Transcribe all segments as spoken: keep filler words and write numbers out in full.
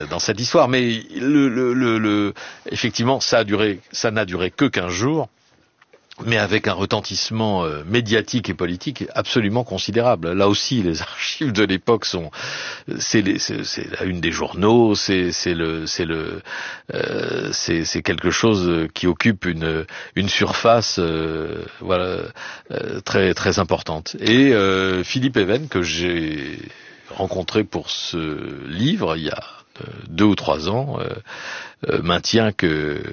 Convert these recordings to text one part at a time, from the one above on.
dans cette histoire. Mais le, le, le, le, effectivement, ça a duré, ça n'a duré que quinze jours. Mais avec un retentissement euh, médiatique et politique absolument considérable. Là aussi, les archives de l'époque sont, c'est, les, c'est, c'est la une des journaux, c'est, c'est le, c'est le, euh, c'est, c'est quelque chose qui occupe une, une surface, euh, voilà, euh, très, très importante. Et euh, Philippe Even, que j'ai rencontré pour ce livre il y a deux ou trois ans, euh, euh, maintient que euh,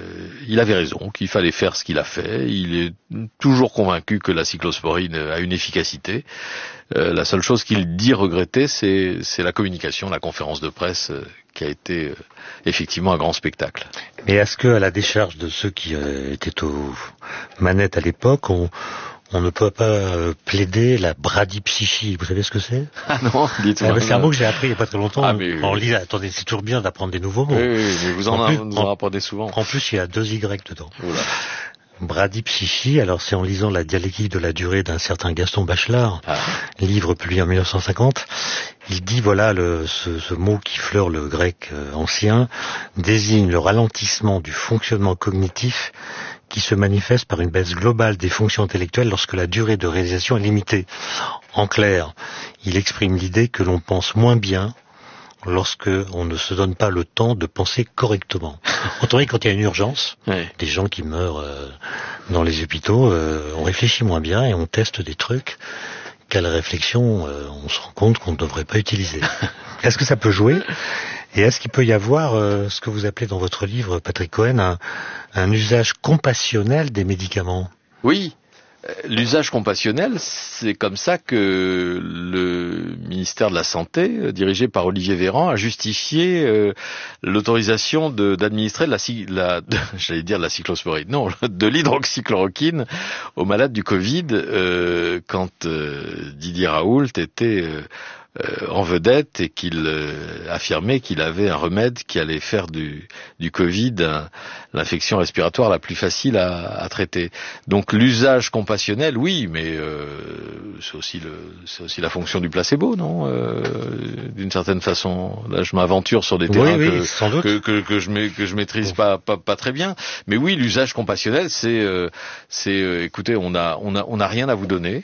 il avait raison, qu'il fallait faire ce qu'il a fait. Il est toujours convaincu que la cyclosporine a une efficacité. Euh, la seule chose qu'il dit regretter, c'est, c'est la communication, la conférence de presse euh, qui a été euh, effectivement un grand spectacle. Mais est-ce que, à la décharge de ceux qui euh, étaient aux manettes à l'époque, on On ne peut pas euh, plaider la bradypsychie. Vous savez ce que c'est? Ah non, dites-moi. Ah, c'est un mot que j'ai appris il n'y a pas très longtemps. Ah, mais... On lit, attendez, c'est toujours bien d'apprendre des nouveaux mots. Oui, oui, mais vous en, en, en, plus, vous en apprenez souvent. En plus, il y a deux Y dedans. Oula. Bradypsychie, alors c'est en lisant la dialectique de la durée d'un certain Gaston Bachelard, ah. livre publié en mille neuf cent cinquante. Il dit, voilà, le, ce, ce mot qui fleure le grec euh, ancien, désigne le ralentissement du fonctionnement cognitif qui se manifeste par une baisse globale des fonctions intellectuelles lorsque la durée de réalisation est limitée. En clair, il exprime l'idée que l'on pense moins bien lorsque on ne se donne pas le temps de penser correctement. Autrement dit, quand il y a une urgence, oui. Des gens qui meurent euh, dans les hôpitaux, euh, on réfléchit moins bien et on teste des trucs qu'à la réflexion, euh, on se rend compte qu'on ne devrait pas utiliser. Est-ce que ça peut jouer ? Et est-ce qu'il peut y avoir euh, ce que vous appelez dans votre livre, Patrick Cohen, un, un usage compassionnel des médicaments ? Oui. L'usage compassionnel, c'est comme ça que le ministère de la Santé, dirigé par Olivier Véran, a justifié euh, l'autorisation de, d'administrer de la, la de, j'allais dire de la cyclosporine, non, de l'hydroxychloroquine aux malades du Covid, euh, quand euh, Didier Raoult était euh, Euh, en vedette et qu'il euh, affirmait qu'il avait un remède qui allait faire du, du Covid un, l'infection respiratoire la plus facile à, à traiter. Donc l'usage compassionnel, oui, mais euh, c'est aussi le, c'est aussi la fonction du placebo, non euh, d'une certaine façon. Là, je m'aventure sur des terrains oui, que, oui, sans doute. que, que, que je que je maîtrise bon. pas, pas pas très bien. Mais oui, l'usage compassionnel, c'est euh, c'est euh, écoutez, on a on a on a rien à vous donner.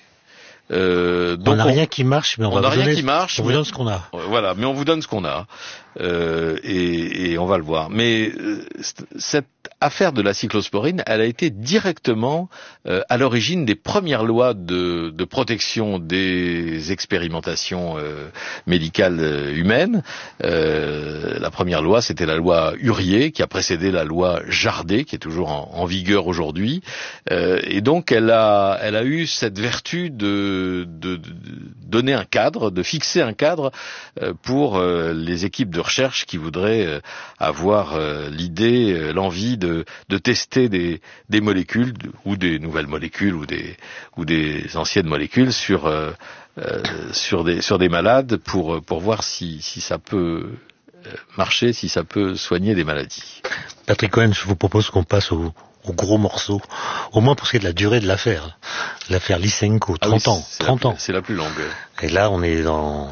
Euh, donc on n'a rien qui marche, mais on, on va n'a vous rien donner, qui marche. On vous donne ce qu'on a. Voilà, mais on vous donne ce qu'on a euh, et, et on va le voir. Mais euh, cette affaire de la cyclosporine, elle a été directement euh, à l'origine des premières lois de, de protection des expérimentations euh, médicales euh, humaines. Euh, la première loi, c'était la loi Hurier, qui a précédé la loi Jardé, qui est toujours en, en vigueur aujourd'hui. Euh, et donc, elle a, elle a eu cette vertu de, de, de donner un cadre, de fixer un cadre euh, pour euh, les équipes de recherche qui voudraient euh, avoir euh, l'idée, euh, l'envie de de tester des, des molécules ou des nouvelles molécules ou des ou des anciennes molécules sur euh, euh, sur des sur des malades pour pour voir si si ça peut marcher, si ça peut soigner des maladies. Patrick Cohen, je vous propose qu'on passe au au gros morceau, au moins pour ce qui est de la durée de l'affaire. L'affaire Lysenko, trente ah oui, ans, trente ans. C'est la plus longue. Et là, on est dans,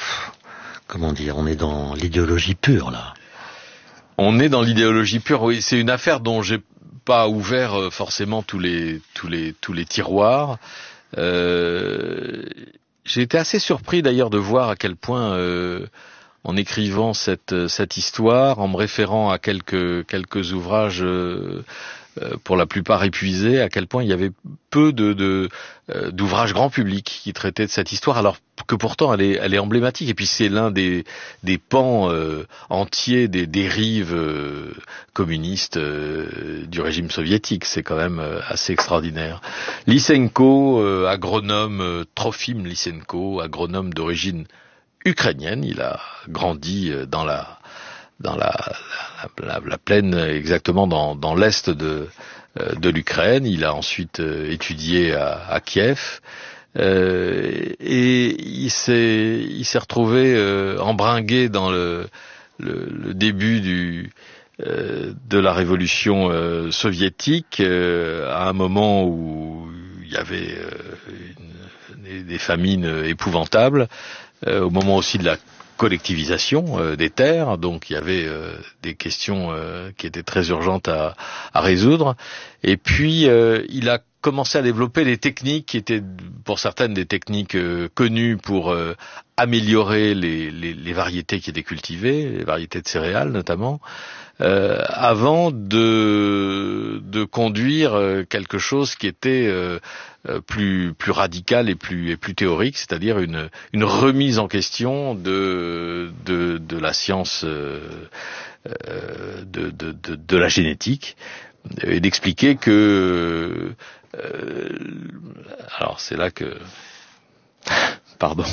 comment dire, on est dans l'idéologie pure, là. On est dans l'idéologie pure, oui. C'est une affaire dont j'ai pas ouvert euh, forcément tous les tous les tous les tiroirs. Euh, j'ai été assez surpris d'ailleurs de voir à quel point, euh, en écrivant cette cette histoire, en me référant à quelques quelques ouvrages euh, pour la plupart épuisés, à quel point il y avait peu de, de euh, d'ouvrages grand public qui traitaient de cette histoire, alors que pourtant elle est, elle est emblématique. Et puis c'est l'un des, des pans euh, entiers des dérives euh, communistes euh, du régime soviétique. C'est quand même euh, assez extraordinaire. Lysenko, euh, agronome, euh, Trofim Lysenko, agronome d'origine ukrainienne, il a grandi euh, dans la dans la, la, la, la plaine, exactement dans, dans l'est de, de l'Ukraine. Il a ensuite étudié à, à Kiev euh, et il s'est, il s'est retrouvé euh, embringué dans le, le, le début du, euh, de la révolution euh, soviétique, euh, à un moment où il y avait euh, une, des, des famines épouvantables, euh, au moment aussi de la collectivisation euh, des terres, donc il y avait euh, des questions euh, qui étaient très urgentes à, à résoudre. Et puis euh, il a commencé à développer des techniques qui étaient pour certaines des techniques euh, connues pour euh, améliorer les, les, les variétés qui étaient cultivées, les variétés de céréales notamment, euh, avant de, de conduire quelque chose qui était euh, plus, plus radical et plus, et plus théorique, c'est-à-dire une, une remise en question de, de, de la science euh, de, de, de, de la génétique, et d'expliquer que euh, alors c'est là que pardon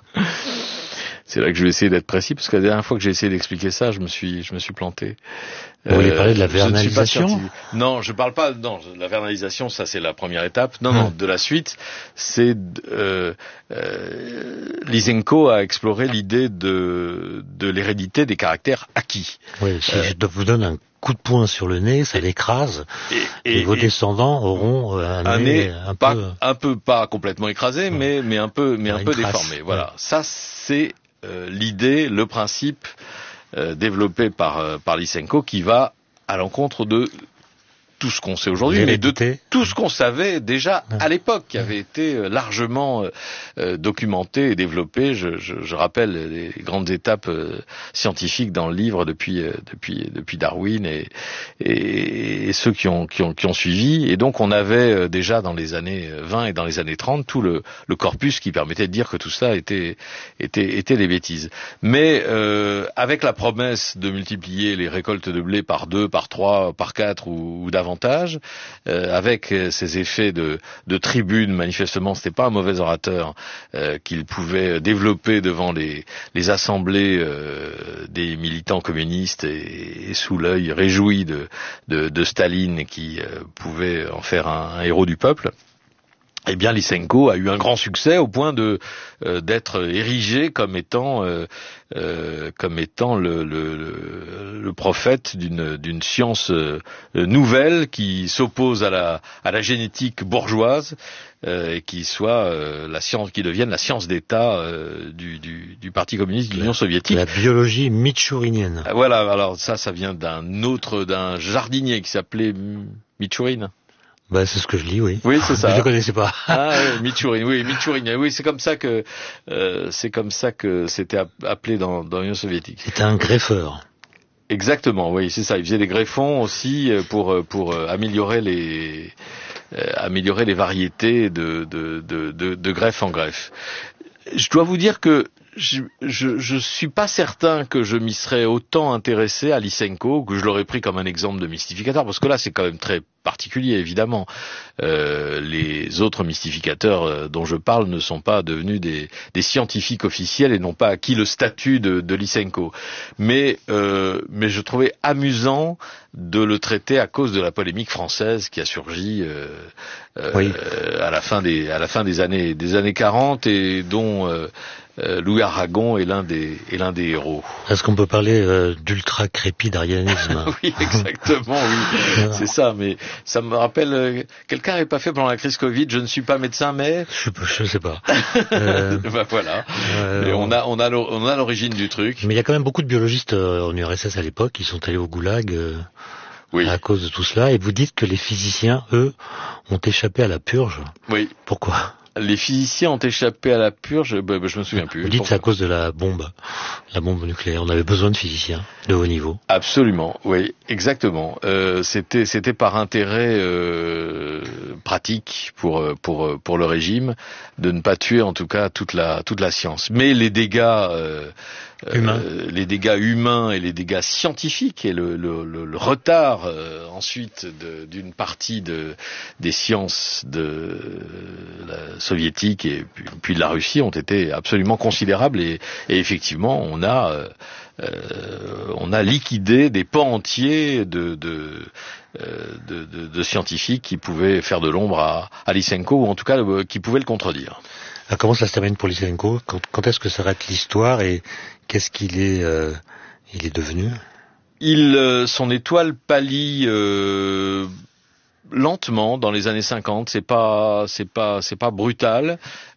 c'est là que je vais essayer d'être précis, parce que la dernière fois que j'ai essayé d'expliquer ça, je me suis je me suis planté. Vous voulez euh, parler de la vernalisation? je Non, je parle pas. Non, la vernalisation, ça c'est la première étape. Non, hum. non, de la suite, c'est euh, euh, Lysenko a exploré l'idée de de l'hérédité des caractères acquis. Oui, si euh, je vous donne un coup de poing sur le nez, ça l'écrase, et, et, et vos et descendants auront un, un nez, nez un pas, peu, un peu pas complètement écrasé, ouais. mais mais un peu mais un peu trace, déformé. Voilà, ouais. ça c'est euh, l'idée, le principe euh, développé par euh, par Lysenko, qui va à l'encontre de tout ce qu'on sait aujourd'hui, mais de tout ce qu'on savait déjà à l'époque, qui avait été largement euh, documenté et développé. Je, je, je rappelle les grandes étapes euh, scientifiques dans le livre depuis euh, depuis depuis Darwin et, et, et ceux qui ont qui ont qui ont suivi. Et donc on avait déjà dans les années vingt et dans les années trente tout le, le corpus qui permettait de dire que tout ça était était était des bêtises. Mais euh, avec la promesse de multiplier les récoltes de blé par deux, par trois, par quatre ou, ou davantage, Euh, avec ces effets de, de tribune, manifestement, c'était pas un mauvais orateur euh, qu'il pouvait développer devant les, les assemblées euh, des militants communistes et, et sous l'œil réjoui de, de, de Staline, qui euh, pouvait en faire un, un héros du peuple. Eh bien, Lysenko a eu un grand succès au point de euh, d'être érigé comme étant euh, euh, comme étant le, le, le, le prophète d'une d'une science euh, nouvelle qui s'oppose à la à la génétique bourgeoise euh, et qui soit euh, la science qui devienne la science d'État euh, du, du du Parti communiste de l'Union soviétique. La biologie mitchourinienne. Voilà. Alors ça, ça vient d'un autre d'un jardinier qui s'appelait Mitchourine. Bah, c'est ce que je lis, oui. Oui, c'est ça. Je ne connaissais pas. Ah, oui, Mitchourine, oui, Mitchourine. Oui, c'est comme ça que, euh, c'est comme ça que c'était appelé dans, dans l'Union soviétique. C'était un greffeur. Exactement, oui, c'est ça. Il faisait des greffons aussi pour, pour améliorer les, euh, améliorer les variétés de, de, de, de, de greffe en greffe. Je dois vous dire que je, je, je suis pas certain que je m'y serais autant intéressé à Lysenko, que je l'aurais pris comme un exemple de mystificateur, parce que là, c'est quand même très particulier, évidemment. Euh, les autres mystificateurs euh, dont je parle ne sont pas devenus des, des scientifiques officiels et n'ont pas acquis le statut de, de Lysenko. Mais, euh, mais je trouvais amusant de le traiter à cause de la polémique française qui a surgi euh, euh, oui. à la fin des à la fin des années des années quarante, et dont euh, euh, Louis Aragon est l'un des est l'un des héros. Est-ce qu'on peut parler euh, d'ultra crépidarianisme? Oui, exactement, oui, c'est ça. Mais ça me rappelle, euh, quelqu'un n'avait pas fait pendant la crise Covid. Je ne suis pas médecin, mais je, je sais pas. euh... ben voilà. Euh, Et on a on a on a l'origine du truc. Mais il y a quand même beaucoup de biologistes euh, en U R S S à l'époque qui sont allés au goulag. Euh... Oui. À cause de tout cela, et vous dites que les physiciens, eux, ont échappé à la purge. Oui. Pourquoi? Les physiciens ont échappé à la purge, bah, bah, je me souviens plus. Vous dites que c'est à cause de la bombe, la bombe nucléaire. On avait besoin de physiciens de haut niveau. Absolument, oui, exactement. Euh, c'était, c'était par intérêt euh, pratique pour pour pour le régime de ne pas tuer, en tout cas, toute la toute la science. Mais les dégâts euh, Humain. Euh, les dégâts humains et les dégâts scientifiques et le, le, le, le retard euh, ensuite de, d'une partie de, des sciences de la soviétique et puis, puis de la Russie ont été absolument considérables, et, et effectivement on a euh, euh, on a liquidé des pans entiers de, de De, de, de scientifiques qui pouvaient faire de l'ombre à, à Lysenko, ou en tout cas euh, qui pouvaient le contredire. Alors, comment ça se termine pour Lysenko? Quand, quand est-ce que s'arrête l'histoire et qu'est-ce qu'il est, euh, il est devenu? Il, euh, son étoile pâlit euh, lentement dans les années cinquante. C'est pas, c'est pas, c'est pas brutal.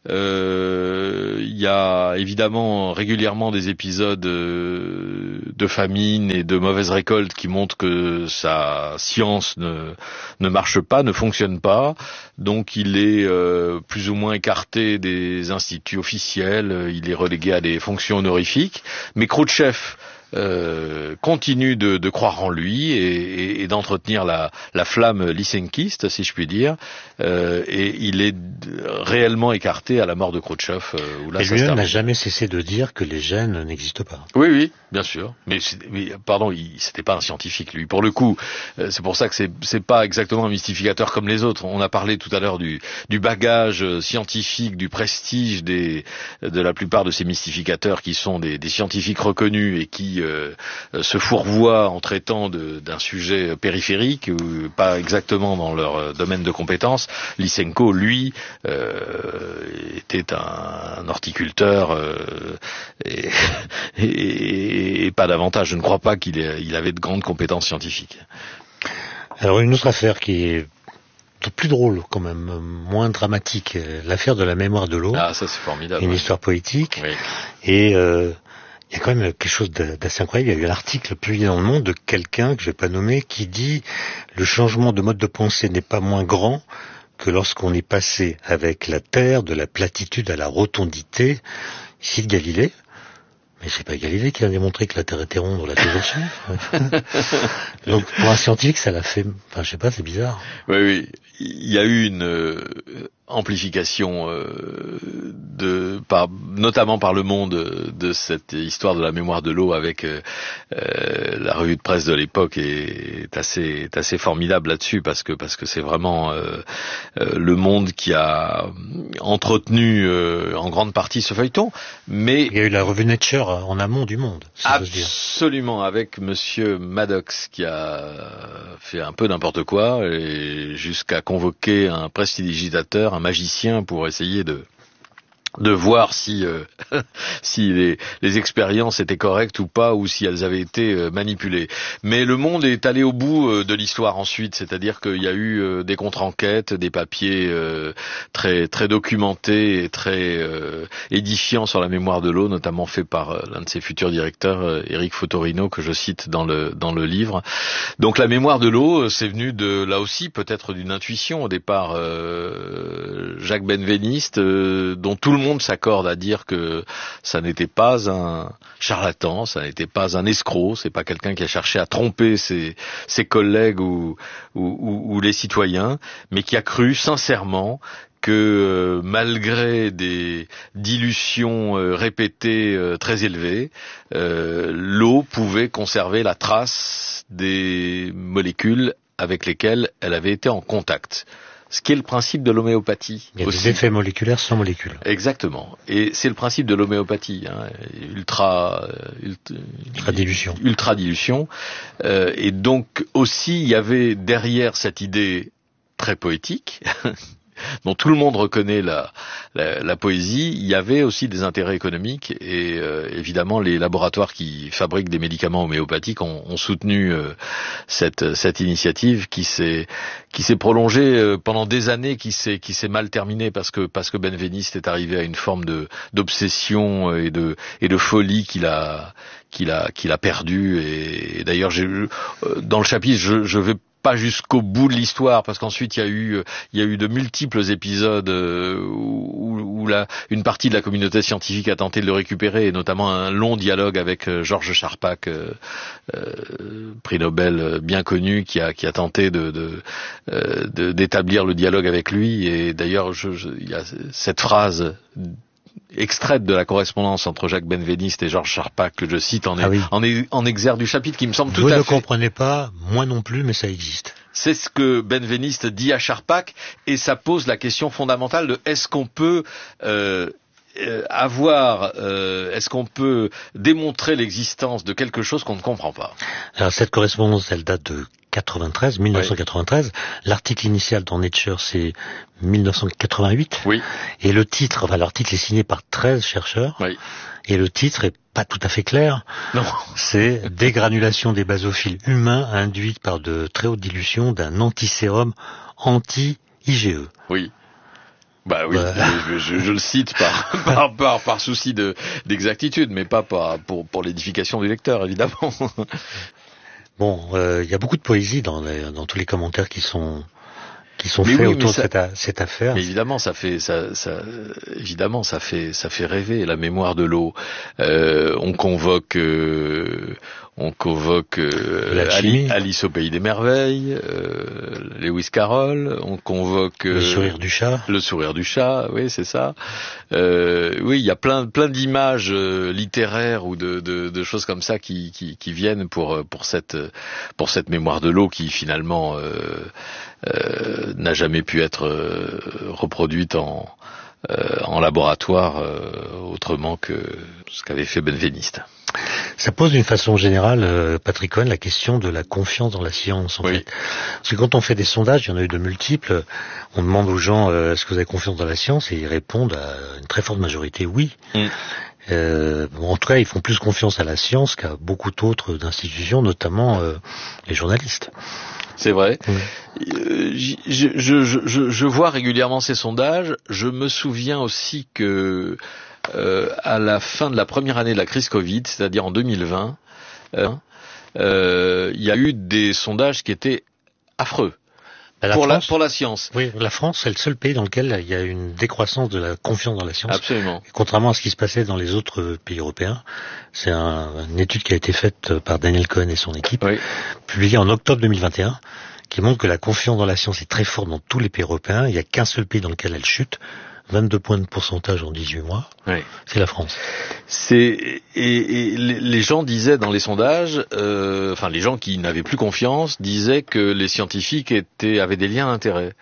Euh, il y a évidemment régulièrement des épisodes euh, de famine et de mauvaise récolte qui montrent que sa science ne ne marche pas, ne fonctionne pas. Donc il est euh, plus ou moins écarté des instituts officiels. Il est relégué à des fonctions honorifiques. Mais Khrouchtchev Euh, continue de, de croire en lui et, et, et d'entretenir la, la flamme lysenkiste, si je puis dire, euh, et il est réellement écarté à la mort de Khrouchtchev. Euh, où là, et lui-même n'a jamais cessé de dire que les gènes n'existent pas. Oui, oui, bien sûr. Mais, mais pardon, il, c'était pas un scientifique, lui. Pour le coup, euh, c'est pour ça que c'est, c'est pas exactement un mystificateur comme les autres. On a parlé tout à l'heure du, du bagage scientifique, du prestige des, de la plupart de ces mystificateurs qui sont des, des scientifiques reconnus et qui Euh, se fourvoient en traitant de, d'un sujet périphérique ou pas exactement dans leur euh, domaine de compétences. Lysenko, lui, euh, était un, un horticulteur euh, et, et, et pas davantage. Je ne crois pas qu'il ait, il avait de grandes compétences scientifiques. Alors une autre affaire qui est plus drôle quand même, moins dramatique, l'affaire de la mémoire de l'eau. Ah, ça c'est formidable. Une ouais. histoire poétique. Oui. Et euh, il y a quand même quelque chose d'assez incroyable. Il y a eu un article publié dans Le Monde de quelqu'un que je vais pas nommer qui dit le changement de mode de pensée n'est pas moins grand que lorsqu'on est passé avec la Terre de la platitude à la rotondité, ici de Galilée. Mais c'est pas Galilée qui a démontré que la Terre était ronde, on l'a toujours su. Donc pour un scientifique, ça l'a fait. Enfin, je sais pas, c'est bizarre. Oui, oui. Il y a eu une euh, amplification euh, de, par, notamment par Le Monde, de cette histoire de la mémoire de l'eau avec euh, euh, la revue de presse de l'époque est, est assez, est assez formidable là-dessus parce que parce que c'est vraiment euh, euh, Le Monde qui a entretenu euh, en grande partie ce feuilleton. Mais il y a eu la revue Nature en amont du Monde. Si absolument, avec Monsieur Maddox qui a fait un peu n'importe quoi et jusqu'à convoquer un prestidigitateur, un magicien pour essayer de de voir si euh, si les, les expériences étaient correctes ou pas, ou si elles avaient été euh, manipulées. Mais Le Monde est allé au bout euh, de l'histoire ensuite, c'est-à-dire qu'il y a eu euh, des contre-enquêtes, des papiers euh, très très documentés et très euh, édifiants sur la mémoire de l'eau, notamment fait par euh, l'un de ses futurs directeurs, euh, Éric Fotorino, que je cite dans le dans le livre. Donc la mémoire de l'eau, c'est venu de là aussi peut-être d'une intuition au départ. Euh, Jacques Benveniste, euh, dont tout le monde s'accorde à dire que ça n'était pas un charlatan, ça n'était pas un escroc, c'est pas quelqu'un qui a cherché à tromper ses, ses collègues ou, ou, ou les citoyens, mais qui a cru sincèrement que euh, malgré des dilutions euh, répétées euh, très élevées, euh, l'eau pouvait conserver la trace des molécules avec lesquelles elle avait été en contact. Ce qui est le principe de l'homéopathie. Il y a aussi. des effets moléculaires sans molécules. Exactement. Et c'est le principe de l'homéopathie. Hein. Ultra, ultra, ultra dilution. Ultra dilution. Euh, et donc aussi, il y avait derrière cette idée très poétique, dont tout le monde reconnaît la, la, la poésie, il y avait aussi des intérêts économiques et euh, évidemment les laboratoires qui fabriquent des médicaments homéopathiques ont, ont soutenu euh, cette, cette initiative qui s'est qui s'est prolongée euh, pendant des années, qui s'est qui s'est mal terminée parce que parce que Benveniste est arrivé à une forme de d'obsession et de et de folie qu'il a qu'il a qu'il a perdu et, et d'ailleurs j'ai euh, dans le chapitre je, je vais pas jusqu'au bout de l'histoire parce qu'ensuite il y a eu il y a eu de multiples épisodes où, où la, une partie de la communauté scientifique a tenté de le récupérer et notamment un long dialogue avec Georges Charpak, euh, euh, prix Nobel bien connu, qui a qui a tenté de, de, euh, de d'établir le dialogue avec lui. Et d'ailleurs je, je, il y a cette phrase extraite de la correspondance entre Jacques Benveniste et Georges Charpak que je cite en, ah oui. en, en exergue du chapitre qui me semble tout Vous à fait... Vous ne comprenez pas, moi non plus, mais ça existe. C'est ce que Benveniste dit à Charpak et ça pose la question fondamentale de est-ce qu'on peut... Euh, Euh, avoir, euh, est-ce qu'on peut démontrer l'existence de quelque chose qu'on ne comprend pas? Alors cette correspondance, elle date de quatre-vingt-treize, mille neuf cent quatre-vingt-treize. Oui. L'article initial dans Nature, c'est mille neuf cent quatre-vingt-huit. Oui. Et le titre, enfin l'article est signé par treize chercheurs. Oui. Et le titre est pas tout à fait clair. Non. C'est dégranulation des basophiles humains induite par de très hautes dilutions d'un antisérum anti-I G E. Oui. Bah oui, bah... Je, je, je le cite par, par, par, par souci de, d'exactitude, mais pas par, pour, pour l'édification du lecteur, évidemment. Bon, il euh, y a beaucoup de poésie dans, les, dans tous les commentaires qui sont... qui sont mais faits oui, autour ça, de cette, cette affaire. Mais évidemment, ça fait, ça, ça, évidemment, ça fait, ça fait rêver la mémoire de l'eau. Euh, on convoque, euh, on convoque euh, Ali, Alice au pays des merveilles, euh, Lewis Carroll. On convoque euh, le sourire du chat. Le sourire du chat, oui, c'est ça. Euh, oui, il y a plein, plein d'images euh, littéraires ou de, de, de choses comme ça qui, qui, qui viennent pour, pour cette, pour cette mémoire de l'eau qui finalement. Euh, Euh, n'a jamais pu être euh, reproduite en, euh, en laboratoire euh, autrement que ce qu'avait fait Benveniste. Ça pose d'une façon générale, euh, Patrick Cohen, la question de la confiance dans la science, en oui. fait. Parce que quand on fait des sondages, il y en a eu de multiples, on demande aux gens euh, est-ce que vous avez confiance dans la science, et ils répondent à une très forte majorité oui. Mm. Euh, bon, en tout cas, ils font plus confiance à la science qu'à beaucoup d'autres institutions, notamment euh, les journalistes. C'est vrai. Mmh. Euh, je, je, je, je vois régulièrement ces sondages. Je me souviens aussi que euh, à la fin de la première année de la crise Covid, c'est-à-dire en deux mille vingt, euh, euh, il y a eu des sondages qui étaient affreux. La pour, France, la, pour la science. Oui, la France, c'est le seul pays dans lequel il y a une décroissance de la confiance dans la science. Absolument. Et contrairement à ce qui se passait dans les autres pays européens, c'est un, une étude qui a été faite par Daniel Cohen et son équipe, oui. publiée en octobre deux mille vingt et un, qui montre que la confiance dans la science est très forte dans tous les pays européens. Il n'y a qu'un seul pays dans lequel elle chute. vingt-deux points de pourcentage en dix-huit mois, oui. C'est la France. C'est et, et les gens disaient dans les sondages, euh, enfin les gens qui n'avaient plus confiance disaient que les scientifiques étaient avaient des liens d'intérêt.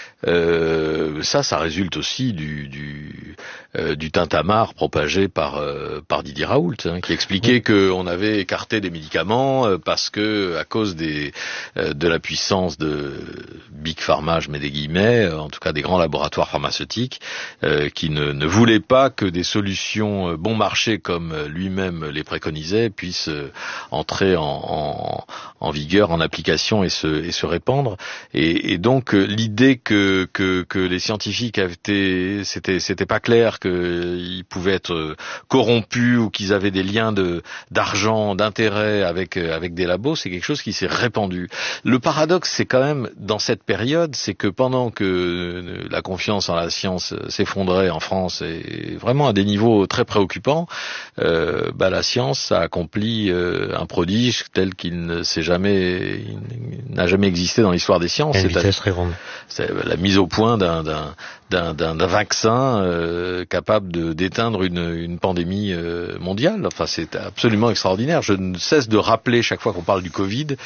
Euh, ça, ça résulte aussi du du, euh, du tintamarre propagé par euh, par Didier Raoult, hein, qui expliquait oui. qu'on avait écarté des médicaments euh, parce que à cause des euh, de la puissance de Big Pharma, je mets des guillemets, en tout cas des grands laboratoires pharmaceutiques, euh, qui ne, ne voulaient pas que des solutions euh, bon marché comme lui-même les préconisait puissent euh, entrer en, en en vigueur, en application et se et se répandre. Et, et donc euh, l'idée que Que, que les scientifiques avaient été, c'était, c'était pas clair qu'ils pouvaient être corrompus ou qu'ils avaient des liens de, d'argent, d'intérêt avec, avec des labos, c'est quelque chose qui s'est répandu. Le paradoxe, c'est quand même, dans cette période, c'est que pendant que la confiance en la science s'effondrait en France et vraiment à des niveaux très préoccupants, euh, bah, la science a accompli euh, un prodige tel qu'il ne s'est jamais, il n'a jamais existé dans l'histoire des sciences. À une vitesse très grande. C'est la mise au point d'un, d'un, d'un, d'un, d'un vaccin euh, capable de, d'éteindre une, une pandémie euh, mondiale. Enfin, c'est absolument extraordinaire. Je ne cesse de rappeler chaque fois qu'on parle du Covid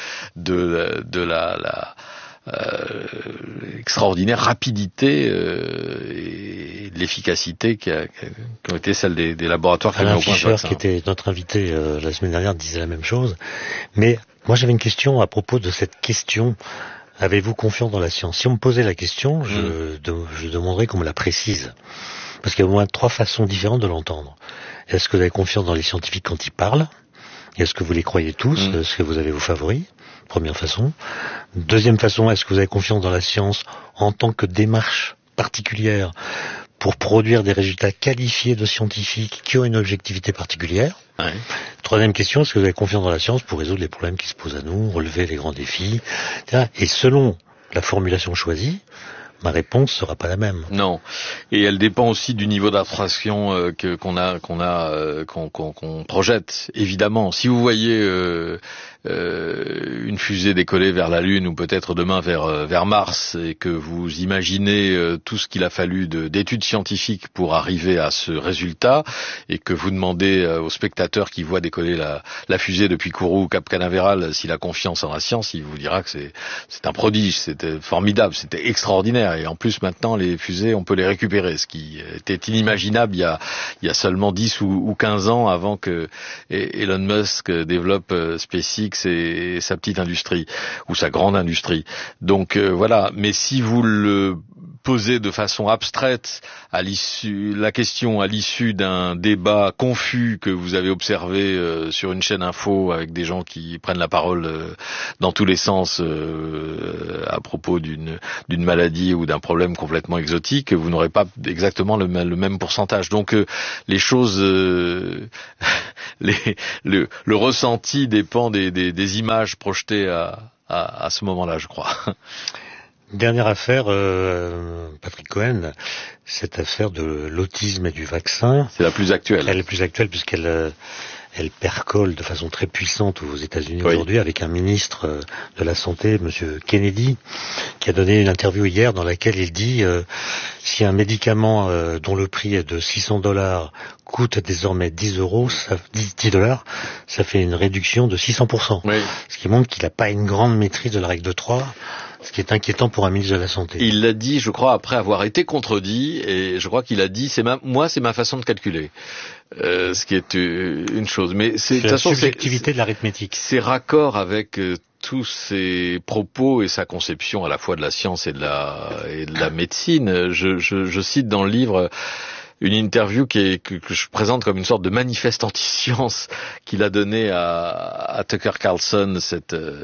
de, de la, la euh, extraordinaire rapidité euh, et de l'efficacité qui, a, qui ont été celles des, des laboratoires qui ont mis au point ce vaccin. Qui était notre invité euh, la semaine dernière, disait la même chose. Mais moi, j'avais une question à propos de cette question. Avez-vous confiance dans la science? Si on me posait la question, je, mmh. de, je demanderais qu'on me la précise. Parce qu'il y a au moins trois façons différentes de l'entendre. Est-ce que vous avez confiance dans les scientifiques quand ils parlent? Est-ce que vous les croyez tous? mmh. Est-ce que vous avez vos favoris? Première façon. Deuxième façon, est-ce que vous avez confiance dans la science en tant que démarche particulière pour produire des résultats qualifiés de scientifiques qui ont une objectivité particulière? Ouais. Troisième question, est-ce que vous avez confiance dans la science pour résoudre les problèmes qui se posent à nous, relever les grands défis, et cetera. Et selon la formulation choisie, ma réponse sera pas la même. Non, et elle dépend aussi du niveau d'abstraction euh, que qu'on a, qu'on a, euh, qu'on, qu'on, qu'on projette. Évidemment, si vous voyez euh, euh, une fusée décoller vers la Lune ou peut-être demain vers euh, vers Mars et que vous imaginez euh, tout ce qu'il a fallu de, d'études scientifiques pour arriver à ce résultat et que vous demandez euh, aux spectateurs qui voient décoller la, la fusée depuis Kourou ou Cap Canaveral s'il a confiance en la science, il vous dira que c'est c'est un prodige, c'était formidable, c'était extraordinaire. Et en plus, maintenant, les fusées, on peut les récupérer, ce qui était inimaginable il y a, il y a seulement dix ou, ou quinze ans avant que Elon Musk développe SpaceX et, et sa petite industrie, ou sa grande industrie. Donc euh, voilà, mais si vous le poser de façon abstraite à l'issue la question à l'issue d'un débat confus que vous avez observé euh, sur une chaîne info avec des gens qui prennent la parole euh, dans tous les sens euh, à propos d'une d'une maladie ou d'un problème complètement exotique, vous n'aurez pas exactement le, le même pourcentage. Donc euh, les choses euh, les, le, le ressenti dépend des, des, des images projetées à, à, à ce moment-là, je crois. Dernière affaire, euh, Patrick Cohen, cette affaire de l'autisme et du vaccin. C'est la plus actuelle. Elle est plus actuelle puisqu'elle euh, elle percole de façon très puissante aux États-Unis oui. aujourd'hui avec un ministre euh, de la Santé, Monsieur Kennedy, qui a donné une interview hier dans laquelle il dit euh, si un médicament euh, dont le prix est de six cents dollars coûte désormais dix euros, ça, dix dollars, ça fait une réduction de six cents pour cent. Oui. Ce qui montre qu'il n'a pas une grande maîtrise de la règle de trois. Ce qui est inquiétant pour un ministre de la Santé. Il l'a dit, je crois, après avoir été contredit, et je crois qu'il a dit, c'est ma, moi, c'est ma façon de calculer. Euh, ce qui est euh, une chose. Mais c'est, de toute façon, c'est subjectivité de l'arithmétique. C'est raccord avec euh, tous ses propos et sa conception à la fois de la science et de la, et de la médecine. Je, je, je cite dans le livre une interview qui est, que, que je présente comme une sorte de manifeste anti-science qu'il a donné à, à Tucker Carlson, cette